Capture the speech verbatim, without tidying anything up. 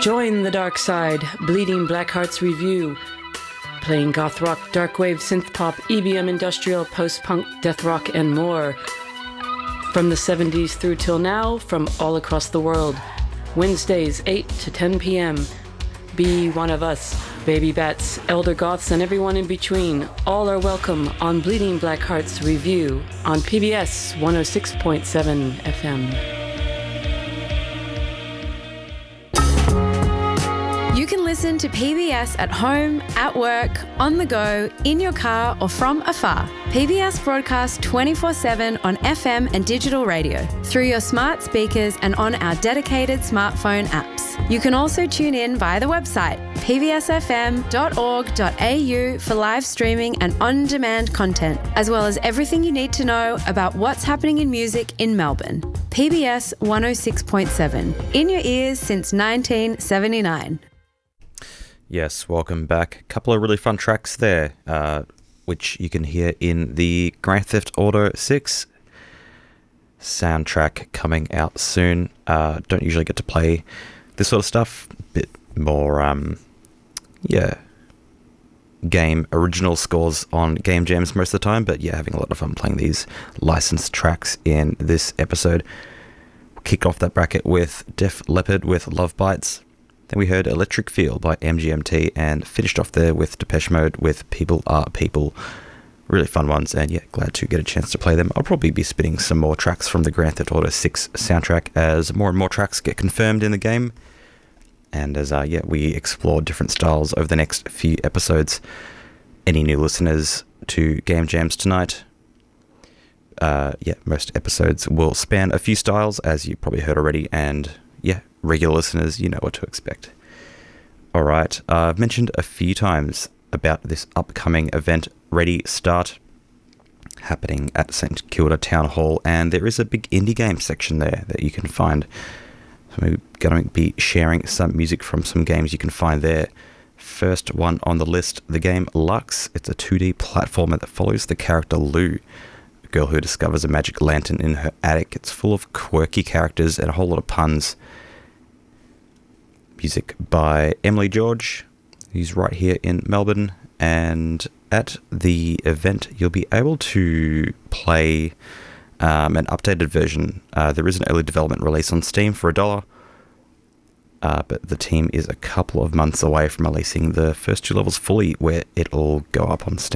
Join the dark side, Bleeding Blackhearts Review, playing goth rock, dark wave, synth pop, E B M, industrial, post-punk, death rock, and more. From the seventies through till now, from all across the world. Wednesdays, eight to ten p.m. Be one of us. Baby Bats, Elder Goths, and everyone in between. All are welcome on Bleeding Blackhearts Review on P B S one oh six point seven F M. You can listen to P B S at home, at work, on the go, in your car, or from afar. P B S broadcasts twenty-four seven on F M and digital radio, through your smart speakers and on our dedicated smartphone apps. You can also tune in via the website, p b s f m dot org dot a u, for live streaming and on-demand content, as well as everything you need to know about what's happening in music in Melbourne. P B S one oh six point seven, in your ears since nineteen seventy-nine. Yes, welcome back. A couple of really fun tracks there, uh, which you can hear in the Grand Theft Auto six soundtrack coming out soon. Uh, don't usually get to play this sort of stuff. A bit more, um, yeah, game original scores on Game Jams most of the time, but yeah, having a lot of fun playing these licensed tracks in this episode. We'll kick off that bracket with Def Leppard with Love Bites. Then we heard Electric Feel by M G M T and finished off there with Depeche Mode with People Are People. Really fun ones, and yeah, glad to get a chance to play them. I'll probably be spinning some more tracks from the Grand Theft Auto six soundtrack as more and more tracks get confirmed in the game. And as uh, yeah, we explore different styles over the next few episodes. Any new listeners to Game Jams tonight? Uh, yeah, most episodes will span a few styles, as you probably heard already, and yeah, regular listeners, you know what to expect. All right, uh, I've mentioned a few times about this upcoming event, Ready Start, happening at St Kilda Town Hall, and there is a big indie game section there that you can find. So we're going to be sharing some music from some games you can find there. First one on the list, the game Lux. It's a two D platformer that follows the character Lou, a girl who discovers a magic lantern in her attic. It's full of quirky characters and a whole lot of puns. Music by Emily George, who's right here in Melbourne, and at the event you'll be able to play um, an updated version. Uh, there is an early development release on Steam for a dollar, uh, but the team is a couple of months away from releasing the first two levels fully, where it'll go up on Steam.